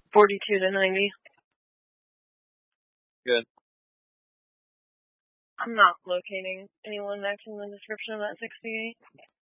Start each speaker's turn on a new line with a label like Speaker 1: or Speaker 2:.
Speaker 1: 42 to 90.
Speaker 2: Good.
Speaker 1: I'm not locating anyone matching the description of that 68.